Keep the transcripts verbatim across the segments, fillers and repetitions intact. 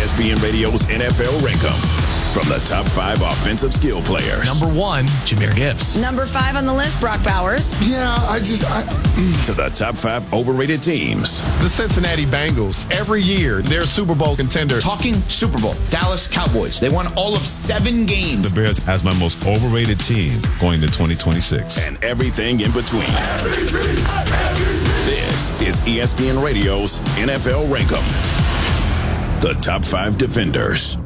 S P N Radio's N F L Rankum. From the top five offensive skill players. Number one, Jahmyr Gibbs. Number five on the list, Brock Bowers. Yeah, I just... I, to the top five overrated teams. The Cincinnati Bengals. Every year, they're a Super Bowl contender. Talking Super Bowl. Dallas Cowboys. They won all of seven games. The Bears as my most overrated team going to twenty twenty-six. And everything in between. This is E S P N Radio's N F L Rankum. The top five defenders.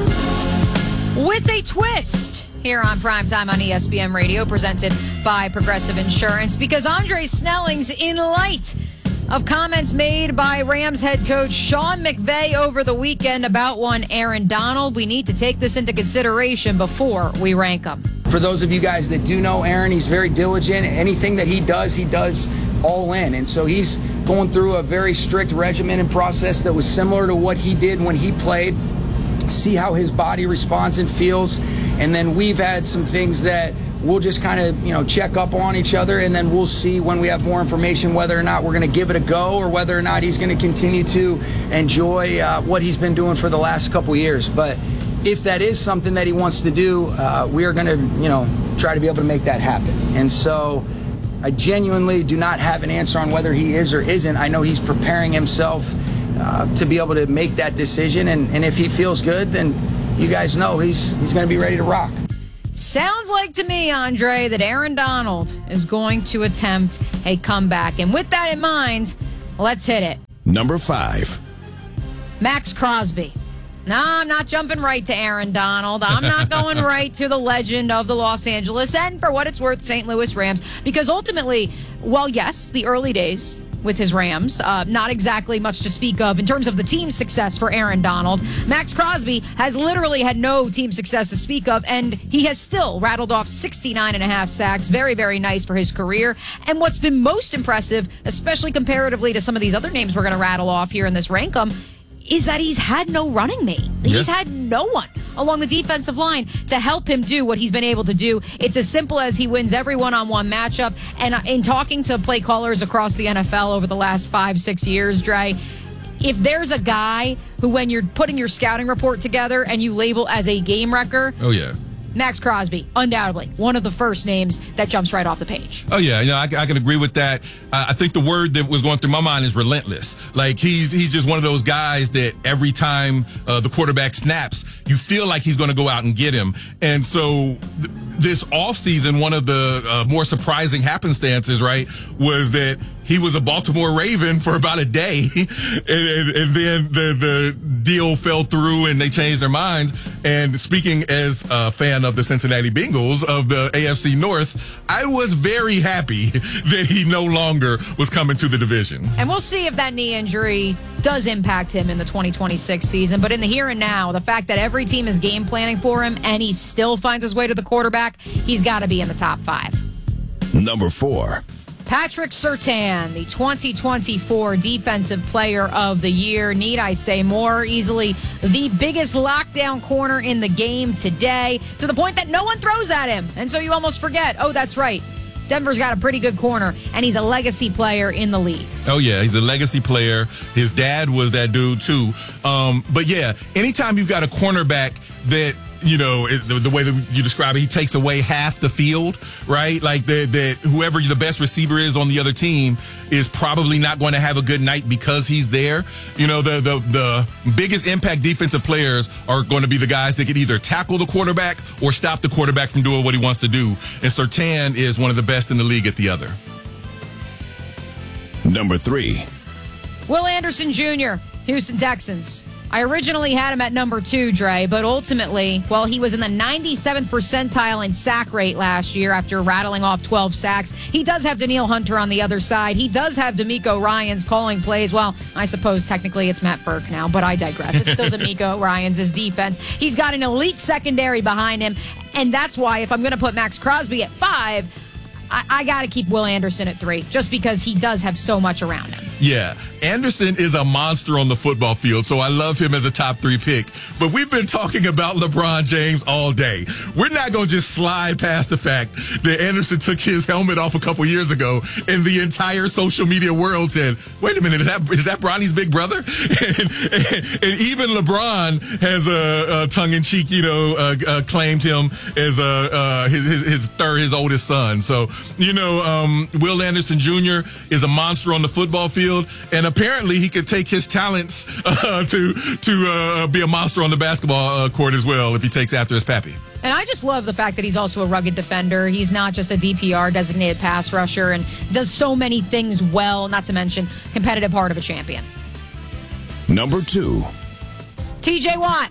With a twist here on Primetime on E S P N Radio, presented by Progressive Insurance, because Andre Snelling's in light of comments made by Rams head coach Sean McVay over the weekend about one Aaron Donald. We need to take this into consideration before we rank him. For those of you guys that do know Aaron, he's very diligent. Anything that he does, he does all in. And so he's going through a very strict regimen and process that was similar to what he did when he played. See how his body responds and feels, and then we've had some things that we'll just kind of, you know, check up on each other, and then we'll see when we have more information whether or not we're going to give it a go or whether or not he's going to continue to enjoy uh, what he's been doing for the last couple years. But if that is something that he wants to do, uh, we are going to, you know, try to be able to make that happen. And so I genuinely do not have an answer on whether he is or isn't. I know he's preparing himself Uh, to be able to make that decision, and, and if he feels good, then you guys know he's he's going to be ready to rock. Sounds like to me, Andre, that Aaron Donald is going to attempt a comeback. And with that in mind, let's hit it. Number five. Max Crosby. No, I'm not jumping right to Aaron Donald. I'm not going right to the legend of the Los Angeles and, for what it's worth, Saint Louis Rams. Because ultimately, well, yes, the early days with his Rams, uh, not exactly much to speak of in terms of the team success for Aaron Donald. Max Crosby has literally had no team success to speak of, and he has still rattled off sixty-nine and a half sacks. Very, very nice for his career. And what's been most impressive, especially comparatively to some of these other names we're going to rattle off here in this Rankum, is that he's had no running mate. He's had no one along the defensive line to help him do what he's been able to do. It's as simple as he wins every one-on-one matchup. And in talking to play callers across the N F L over the last five, six years, Dre, if there's a guy who, when you're putting your scouting report together and you label as a game wrecker, oh yeah, Max Crosby, undoubtedly one of the first names that jumps right off the page. Oh yeah, you know, I, I can agree with that. Uh, I think the word that was going through my mind is relentless. Like he's he's just one of those guys that every time uh, the quarterback snaps, you feel like he's going to go out and get him. And so th- this offseason, one of the uh, more surprising happenstances, right, was that he was a Baltimore Raven for about a day, and, and, and then the, the deal fell through and they changed their minds. And speaking as a fan of the Cincinnati Bengals of the A F C North, I was very happy that he no longer was coming to the division. And we'll see if that knee injury does impact him in the twenty twenty-six season. But in the here and now, the fact that every team is game planning for him and he still finds his way to the quarterback, he's got to be in the top five. Number four. Patrick Surtain, the twenty twenty-four Defensive Player of the Year. Need I say more? Easily the biggest lockdown corner in the game today, to the point that no one throws at him. And so you almost forget, oh, that's right, Denver's got a pretty good corner, and he's a legacy player in the league. Oh, yeah, he's a legacy player. His dad was that dude, too. Um, but, yeah, anytime you've got a cornerback that, you know, it, the, the way that you describe it, he takes away half the field, right? Like that, that whoever the best receiver is on the other team is probably not going to have a good night because he's there. You know, the the the biggest impact defensive players are going to be the guys that can either tackle the quarterback or stop the quarterback from doing what he wants to do. And Surtain is one of the best in the league at the other. Number three. Will Anderson Junior, Houston Texans. I originally had him at number two, Dre, but ultimately, well, he was in the ninety-seventh percentile in sack rate last year after rattling off twelve sacks. He does have Danielle Hunter on the other side. He does have D'Amico Ryans calling plays. Well, I suppose technically it's Matt Burke now, but I digress. It's still D'Amico Ryans' defense. He's got an elite secondary behind him, and that's why if I'm going to put Max Crosby at five, I, I got to keep Will Anderson at three, just because he does have so much around him. Yeah, Anderson is a monster on the football field, so I love him as a top three pick. But we've been talking about LeBron James all day. We're not going to just slide past the fact that Anderson took his helmet off a couple years ago, and the entire social media world said, wait a minute, is that, is that Bronny's big brother? and, and, and even LeBron has a, a tongue-in-cheek, you know, uh, uh, claimed him as uh, uh, his, his, his third, his oldest son. So, you know, um, Will Anderson Junior is a monster on the football field. And apparently he could take his talents uh, to to uh, be a monster on the basketball uh, court as well if he takes after his pappy. And I just love the fact that he's also a rugged defender. He's not just a D P R, designated pass rusher, and does so many things well, not to mention competitive heart of a champion. Number two. T J Watt.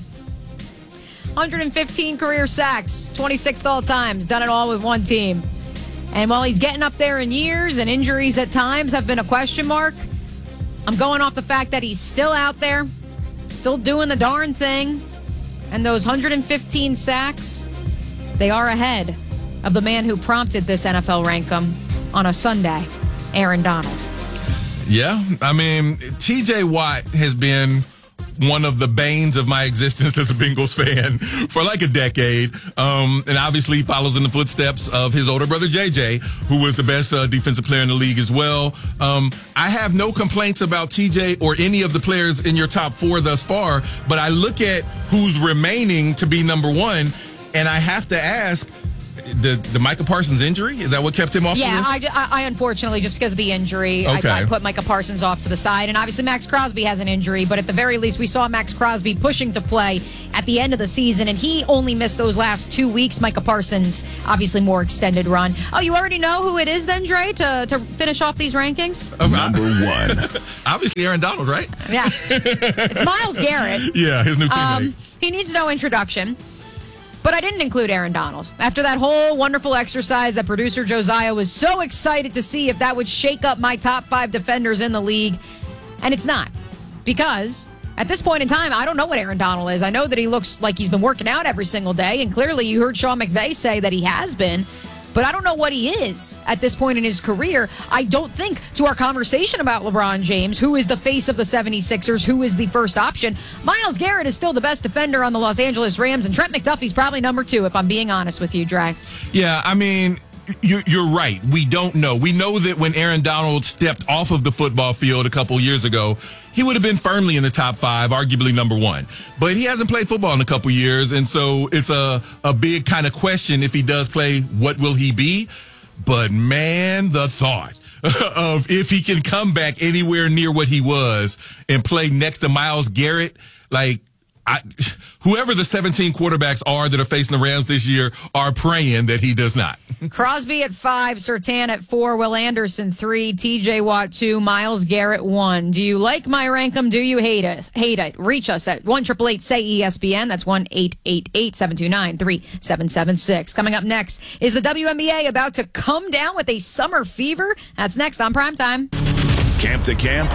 one hundred fifteen career sacks, twenty-sixth all times, done it all with one team. And while he's getting up there in years and injuries at times have been a question mark, I'm going off the fact that he's still out there, still doing the darn thing. And those one hundred fifteen sacks, they are ahead of the man who prompted this N F L rankum on a Sunday, Aaron Donald. Yeah, I mean, T J Watt has been one of the banes of my existence as a Bengals fan for like a decade. Um, and obviously follows in the footsteps of his older brother, J J, who was the best uh, defensive player in the league as well. Um, I have no complaints about T J or any of the players in your top four thus far, but I look at who's remaining to be number one, and I have to ask, The the Micah Parsons injury? Is that what kept him off yeah, the list? Yeah, I, I unfortunately, just because of the injury, okay. I, I put Micah Parsons off to the side. And obviously Max Crosby has an injury, but at the very least, we saw Max Crosby pushing to play at the end of the season, and he only missed those last two weeks. Micah Parsons, obviously more extended run. Oh, you already know who it is then, Dre, to, to finish off these rankings? Number one. Obviously Aaron Donald, right? Yeah. It's Myles Garrett. Yeah, his new teammate. Um, he needs no introduction. But I didn't include Aaron Donald. After that whole wonderful exercise that producer Josiah was so excited to see if that would shake up my top five defenders in the league. And it's not. Because at this point in time, I don't know what Aaron Donald is. I know that he looks like he's been working out every single day. And clearly you heard Sean McVay say that he has been. But I don't know what he is at this point in his career. I don't think, to our conversation about LeBron James, who is the face of the seventy-sixers, who is the first option, Myles Garrett is still the best defender on the Los Angeles Rams, and Trent McDuffie's probably number two, if I'm being honest with you, Dre. Yeah, I mean, you're right. We don't know. We know that when Aaron Donald stepped off of the football field a couple years ago, he would have been firmly in the top five, arguably number one. But he hasn't played football in a couple years, and so it's a, a big kind of question if he does play, what will he be? But, man, the thought of if he can come back anywhere near what he was and play next to Myles Garrett, like, I, whoever the seventeen quarterbacks are that are facing the Rams this year are praying that he does not. Crosby at five, Surtain at four, Will Anderson three, T J Watt two, Myles Garrett one. Do you like my rankum? Do you hate it? Hate it? Reach us at one eight eight eight say E S P N. That's one eight eight eight seven two nine three seven seven six. Coming up next, is the W N B A about to come down with a summer fever? That's next on Primetime. Camp to camp,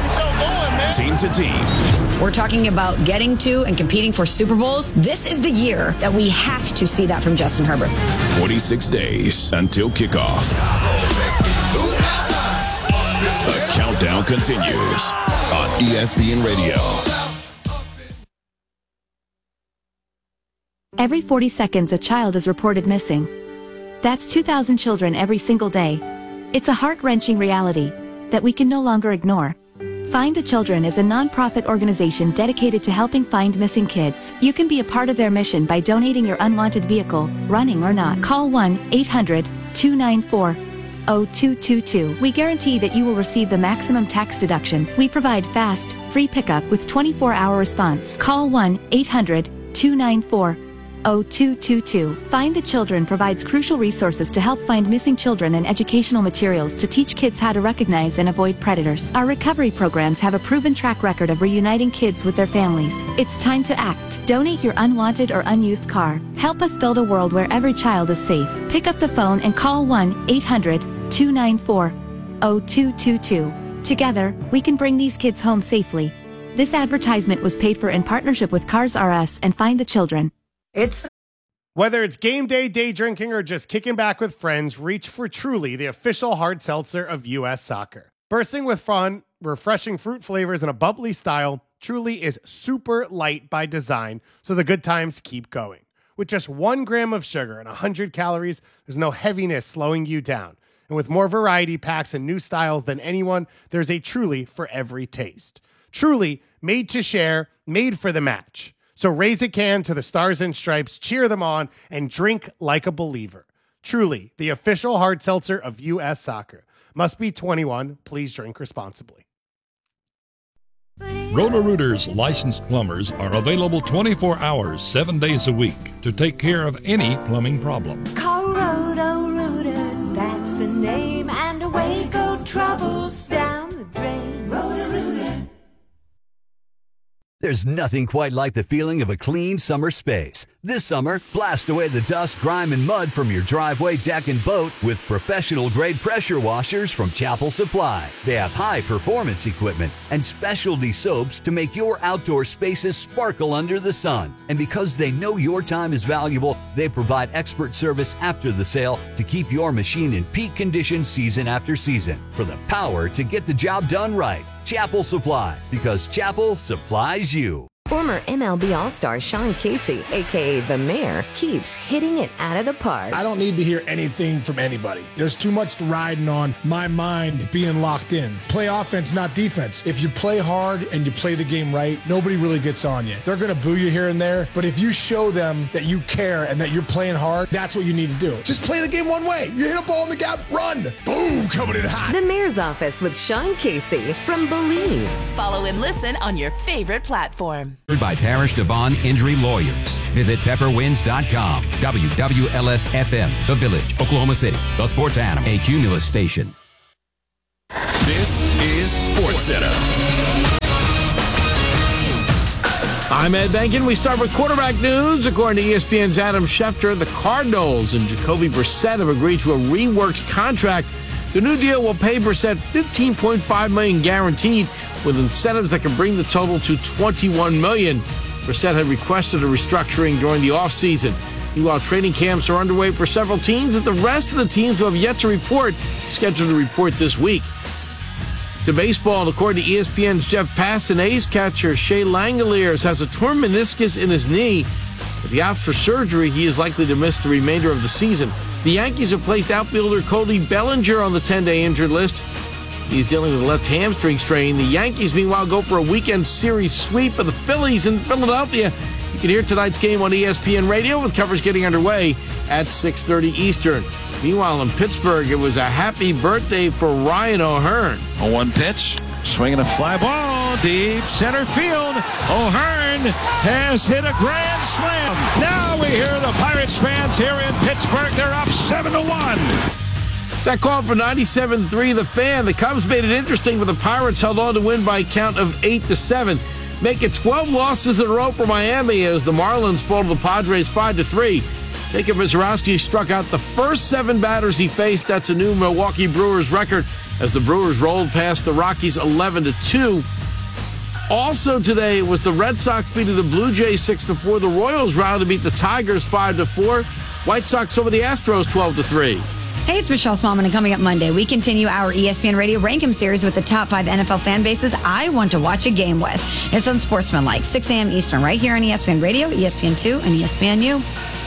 team to team. We're talking about getting to and competing for Super Bowls. This is the year that we have to see that from Justin Herbert. forty-six days until kickoff. The countdown continues on E S P N Radio. Every forty seconds, a child is reported missing. That's two thousand children every single day. It's a heart-wrenching reality that we can no longer ignore. Find the Children is a non-profit organization dedicated to helping find missing kids. You can be a part of their mission by donating your unwanted vehicle, running or not. Call one eight hundred two nine four zero two two two. We guarantee that you will receive the maximum tax deduction. We provide fast, free pickup with twenty-four hour response. Call one eight hundred two nine four zero two two two. Find the Children provides crucial resources to help find missing children and educational materials to teach kids how to recognize and avoid predators. Our recovery programs have a proven track record of reuniting kids with their families. It's time to act. Donate your unwanted or unused car. Help us build a world where every child is safe. Pick up the phone and call one eight hundred two nine four zero two two two. Together, we can bring these kids home safely. This advertisement was paid for in partnership with Cars R Us and Find the Children. It's whether it's game day, day drinking, or just kicking back with friends, reach for Truly, the official hard seltzer of U S soccer. Bursting with fun, refreshing fruit flavors and a bubbly style, Truly is super light by design, so the good times keep going. With just one gram of sugar and one hundred calories, there's no heaviness slowing you down. And with more variety packs and new styles than anyone, there's a Truly for every taste. Truly, made to share, made for the match. So raise a can to the Stars and Stripes, cheer them on, and drink like a believer. Truly, the official hard seltzer of U S Soccer. Must be twenty-one. Please drink responsibly. Roto-Rooter's licensed plumbers are available twenty-four hours, seven days a week to take care of any plumbing problem. Call Roto-Rooter, that's the name, and away go troubles down the drain. Roto-Rooter. There's nothing quite like the feeling of a clean summer space. This summer, blast away the dust, grime, and mud from your driveway, deck, and boat with professional-grade pressure washers from Chapel Supply. They have high-performance equipment and specialty soaps to make your outdoor spaces sparkle under the sun. And because they know your time is valuable, they provide expert service after the sale to keep your machine in peak condition season after season. For the power to get the job done right, Chapel Supply, because Chapel supplies you. Former M L B All-Star Sean Casey, a k a. The Mayor, keeps hitting it out of the park. I don't need to hear anything from anybody. There's too much riding on my mind being locked in. Play offense, not defense. If you play hard and you play the game right, nobody really gets on you. They're going to boo you here and there, but if you show them that you care and that you're playing hard, that's what you need to do. Just play the game one way. You hit a ball in the gap, run. Boom, coming in hot. The Mayor's Office with Sean Casey from Believe. Follow and listen on your favorite platform. By Parish Devon Injury Lawyers. Visit pepper winds dot com. W W L S F M, The Village, Oklahoma City, the sports animal, a Cumulus station. This is Sports Center. I'm Ed Benkin. We start with quarterback news. According to E S P N's Adam Schefter, the Cardinals and Jacoby Brissett have agreed to a reworked contract. The new deal will pay Brissett fifteen point five million dollars guaranteed, with incentives that can bring the total to twenty-one million dollars. Brissett had requested a restructuring during the offseason. Meanwhile, training camps are underway for several teams, and the rest of the teams who have yet to report scheduled to report this week. To baseball, according to E S P N's Jeff Passan, A's catcher Shea Langoliers has a torn meniscus in his knee. With the out for surgery, he is likely to miss the remainder of the season. The Yankees have placed outfielder Cody Bellinger on the ten-day injured list. He's dealing with a left hamstring strain. The Yankees, meanwhile, go for a weekend series sweep of the Phillies in Philadelphia. You can hear tonight's game on E S P N Radio with coverage getting underway at six thirty Eastern. Meanwhile, in Pittsburgh, it was a happy birthday for Ryan O'Hearn. On one pitch, swinging a fly ball, deep center field. O'Hearn has hit a grand slam. Now we hear the Pirates fans here in Pittsburgh. They're up seven to one. That call for ninety-seven three, The Fan. The Cubs made it interesting, but the Pirates held on to win by a count of eight to seven. Make it twelve losses in a row for Miami as the Marlins fall to the Padres five to three. Jacob Misiorowski struck out the first seven batters he faced. That's a new Milwaukee Brewers record as the Brewers rolled past the Rockies eleven to two. Also today was the Red Sox beating the Blue Jays six to four. The Royals rallied to beat the Tigers five to four. White Sox over the Astros twelve to three. Hey, it's Michelle Smallman, and coming up Monday, we continue our E S P N Radio Rank 'em series with the top five N F L fan bases I want to watch a game with. It's on Sportsmanlike, six a.m. Eastern, right here on E S P N Radio, E S P N two, and E S P N U.